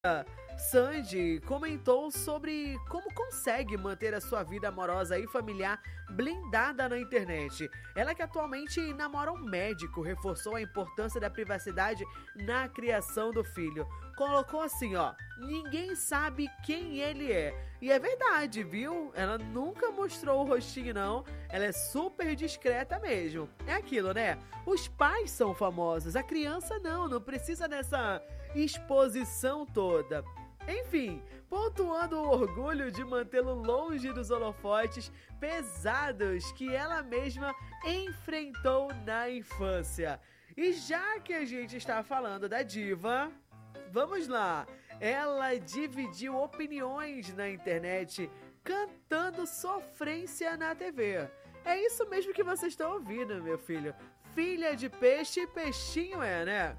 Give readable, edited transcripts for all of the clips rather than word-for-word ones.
Sandy comentou sobre como consegue manter a sua vida amorosa e familiar blindada na internet. Ela que atualmente namora um médico, reforçou a importância da privacidade na criação do filho. Colocou assim, ó, ninguém sabe quem ele é. E é verdade, viu? Ela nunca mostrou o rostinho, não. Ela é super discreta mesmo. É aquilo, né? Os pais são famosos, a criança não precisa dessa exposição toda. Enfim, pontuando o orgulho de mantê-lo longe dos holofotes pesados que ela mesma enfrentou na infância. E já que a gente está falando da diva, vamos lá. Ela dividiu opiniões na internet cantando sofrência na TV. É isso mesmo que vocês estão ouvindo, meu filho. Filha de peixe, peixinho é, né?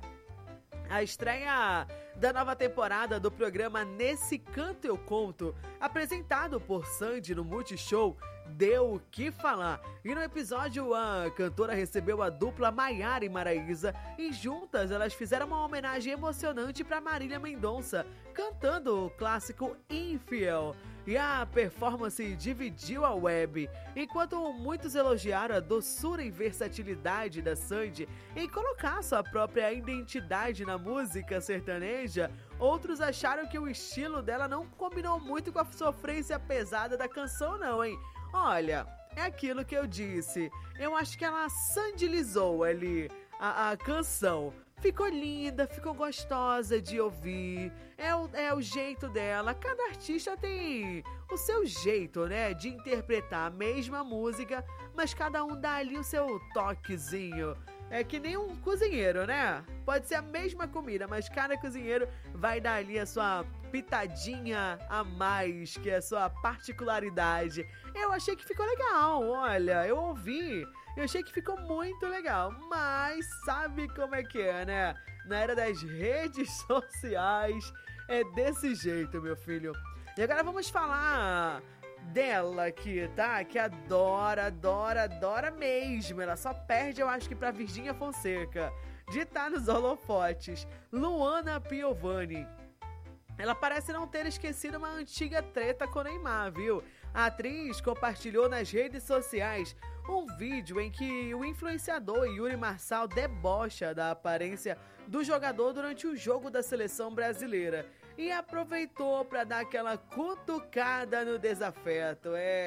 A estreia da nova temporada do programa Nesse Canto Eu Conto, apresentado por Sandy no Multishow, deu o que falar. E no episódio, a cantora recebeu a dupla Maiara e Maraísa e juntas elas fizeram uma homenagem emocionante para Marília Mendonça, cantando o clássico Infiel. E a performance dividiu a web. Enquanto muitos elogiaram a doçura e versatilidade da Sandy em colocar sua própria identidade na música sertaneja, outros acharam que o estilo dela não combinou muito com a sofrência pesada da canção não, hein? Olha, é aquilo que eu disse. Eu acho que ela sandilizou ali a canção. Ficou linda, ficou gostosa de ouvir, é o jeito dela. Cada artista tem o seu jeito, né, de interpretar a mesma música, mas cada um dá ali o seu toquezinho. É que nem um cozinheiro, né? Pode ser a mesma comida, mas cada cozinheiro vai dar ali a sua pitadinha a mais, que é a sua particularidade. Eu achei que ficou legal, olha, eu ouvi. Eu achei que ficou muito legal, mas sabe como é que é, né? Na era das redes sociais, é desse jeito, meu filho. E agora vamos falar dela aqui, tá? Que adora mesmo. Ela só perde, eu acho que pra Virgínia Fonseca, de estar nos holofotes. Luana Piovani. Ela parece não ter esquecido uma antiga treta com Neymar, viu? A atriz compartilhou nas redes sociais um vídeo em que o influenciador Yuri Marçal debocha da aparência do jogador durante o jogo da seleção brasileira e aproveitou para dar aquela cutucada no desafeto.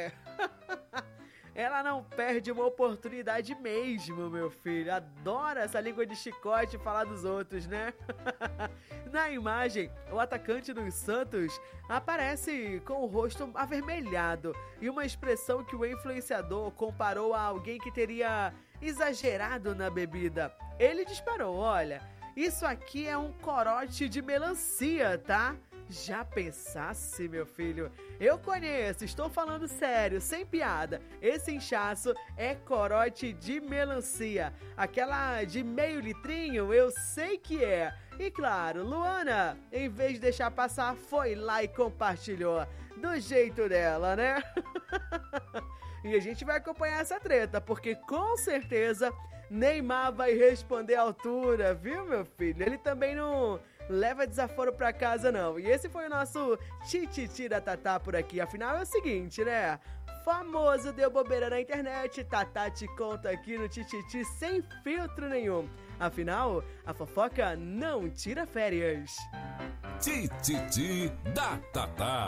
Ela não perde uma oportunidade mesmo, meu filho. Adora essa língua de chicote falar dos outros, né? Na imagem, o atacante dos Santos aparece com o rosto avermelhado e uma expressão que o influenciador comparou a alguém que teria exagerado na bebida. Ele disparou, olha, isso aqui é um corote de melancia, tá? Já pensasse, meu filho? Eu conheço, estou falando sério, sem piada. Esse inchaço é corote de melancia. Aquela de meio litrinho, eu sei que é. E claro, Luana, em vez de deixar passar, foi lá e compartilhou. Do jeito dela, né? E a gente vai acompanhar essa treta, porque com certeza Neymar vai responder à altura, viu, meu filho? Ele também não leva desaforo pra casa, não. E esse foi o nosso tititi da Tatá por aqui. Afinal, é o seguinte, né? Famoso deu bobeira na internet, Tatá te conta aqui no tititi sem filtro nenhum. Afinal, a fofoca não tira férias. Tititi da Tatá.